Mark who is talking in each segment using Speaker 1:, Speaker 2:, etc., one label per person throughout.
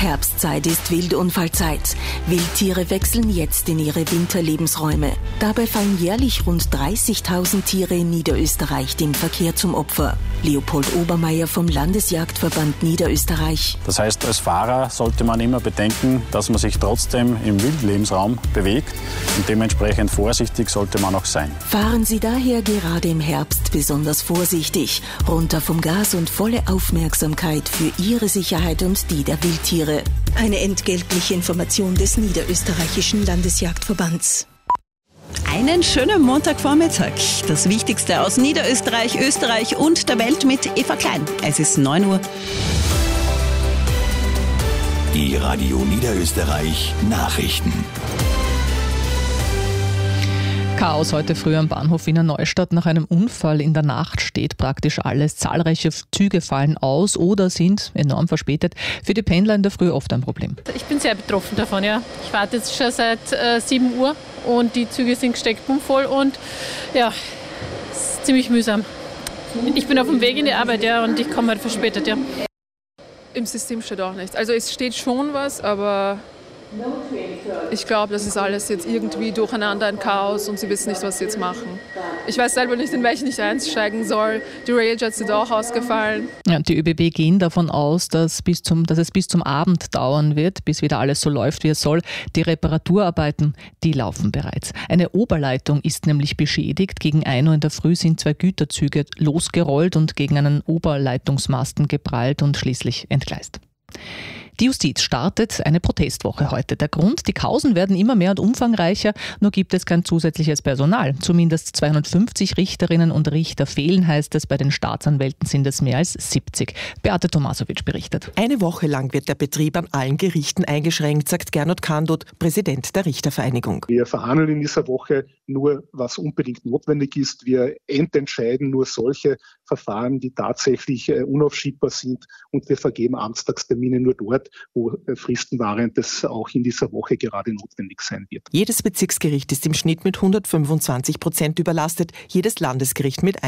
Speaker 1: Herbstzeit ist Wildunfallzeit. Wildtiere wechseln jetzt in ihre Winterlebensräume. Dabei fallen jährlich rund 30.000 Tiere in Niederösterreich dem Verkehr zum Opfer. Leopold Obermeier vom Landesjagdverband Niederösterreich.
Speaker 2: Das heißt, als Fahrer sollte man immer bedenken, dass man sich trotzdem im Wildlebensraum bewegt und dementsprechend vorsichtig sollte man auch sein.
Speaker 1: Fahren Sie daher gerade im Herbst besonders vorsichtig, runter vom Gas und volle Aufmerksamkeit für Ihre Sicherheit und die der Wildtiere. Eine entgeltliche Information des Niederösterreichischen Landesjagdverbands.
Speaker 3: Einen schönen Montagvormittag. Das Wichtigste aus Niederösterreich, Österreich und der Welt mit Eva Klein. Es ist 9 Uhr.
Speaker 4: Die Radio Niederösterreich Nachrichten.
Speaker 5: Chaos heute früh am Bahnhof Wiener Neustadt. Nach einem Unfall in der Nacht steht praktisch alles. Zahlreiche Züge fallen aus oder sind enorm verspätet. Für die Pendler in der Früh oft ein Problem.
Speaker 6: Ich bin sehr betroffen davon, ja. Ich warte jetzt schon seit 7 Uhr und die Züge sind gesteckt voll und ja, es ist ziemlich mühsam. Ich bin auf dem Weg in die Arbeit, ja, und ich komme halt verspätet, ja.
Speaker 7: Im System steht auch nichts. Also es steht schon was, aber ich glaube, das ist alles jetzt irgendwie durcheinander, ein Chaos und sie wissen nicht, was sie jetzt machen. Ich weiß selber nicht, in welchen ich einsteigen soll. Die Railjets sind auch ausgefallen.
Speaker 5: Ja, die ÖBB gehen davon aus, dass es bis zum Abend dauern wird, bis wieder alles so läuft, wie es soll. Die Reparaturarbeiten, die laufen bereits. Eine Oberleitung ist nämlich beschädigt. Gegen 1 Uhr in der Früh sind 2 Güterzüge losgerollt und gegen einen Oberleitungsmasten geprallt und schließlich entgleist. Die Justiz startet eine Protestwoche heute. Der Grund, die Kausen werden immer mehr und umfangreicher, nur gibt es kein zusätzliches Personal. Zumindest 250 Richterinnen und Richter fehlen, heißt es. Bei den Staatsanwälten sind es mehr als 70. Beate Tomasovic berichtet.
Speaker 8: Eine Woche lang wird der Betrieb an allen Gerichten eingeschränkt, sagt Gernot Kandot, Präsident der Richtervereinigung.
Speaker 9: Wir verhandeln in dieser Woche nur, was unbedingt notwendig ist. Wir entscheiden nur solche Verfahren, die tatsächlich unaufschiebbar sind, und wir vergeben Amtstagstermine nur dort, wo Fristenvariantes auch in dieser Woche gerade notwendig sein wird.
Speaker 8: Jedes Bezirksgericht ist im Schnitt mit 125% überlastet, jedes Landesgericht mit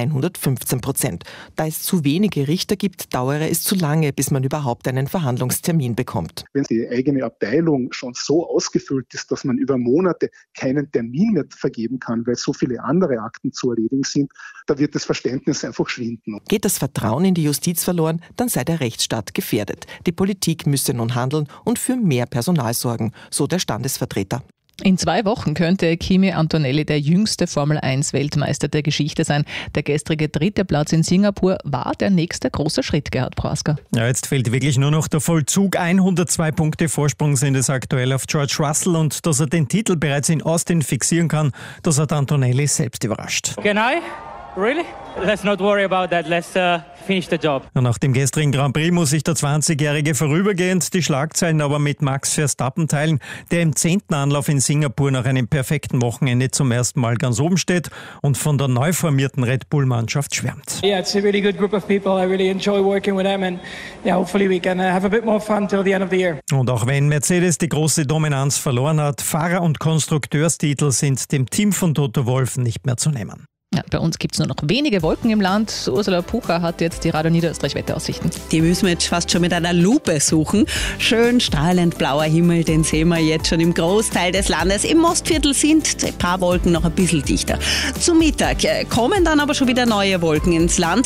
Speaker 8: 115%. Da es zu wenige Richter gibt, dauere es zu lange, bis man überhaupt einen Verhandlungstermin bekommt.
Speaker 9: Wenn die eigene Abteilung schon so ausgefüllt ist, dass man über Monate keinen Termin mehr vergeben kann, weil so viele andere Akten zu erledigen sind, da wird das Verständnis einfach schwinden.
Speaker 8: Geht das Vertrauen in die Justiz verloren, dann sei der Rechtsstaat gefährdet. Die Politik müsse nun handeln und für mehr Personal sorgen, so der Standesvertreter.
Speaker 5: In 2 Wochen könnte Kimi Antonelli der jüngste Formel-1-Weltmeister der Geschichte sein. Der gestrige 3. Platz in Singapur war der nächste große Schritt, Gerhard Prohaska.
Speaker 10: Ja, jetzt fehlt wirklich nur noch der Vollzug. 102 Punkte Vorsprung sind es aktuell auf George Russell, und dass er den Titel bereits in Austin fixieren kann, das hat Antonelli selbst überrascht.
Speaker 11: Can I? Really? Let's not worry about that. Let's finish the job.
Speaker 10: Nach dem gestrigen Grand Prix muss sich der 20-Jährige vorübergehend die Schlagzeilen aber mit Max Verstappen teilen, der im 10. Anlauf in Singapur nach einem perfekten Wochenende zum ersten Mal ganz oben steht und von der neu formierten Red Bull-Mannschaft schwärmt.
Speaker 11: Yeah, it's a really good group of people. I really enjoy working with them, and yeah, hopefully we can have a bit more fun till the end of the year.
Speaker 10: Und auch wenn Mercedes die große Dominanz verloren hat, Fahrer- und Konstrukteurstitel sind dem Team von Toto Wolff nicht mehr zu nehmen.
Speaker 5: Ja, bei uns gibt es nur noch wenige Wolken im Land. Ursula Pucher hat jetzt die Radio Niederösterreich Wetteraussichten.
Speaker 3: Die müssen wir jetzt fast schon mit einer Lupe suchen. Schön strahlend blauer Himmel, den sehen wir jetzt schon im Großteil des Landes. Im Mostviertel sind ein paar Wolken noch ein bisschen dichter. Zum Mittag kommen dann aber schon wieder neue Wolken ins Land.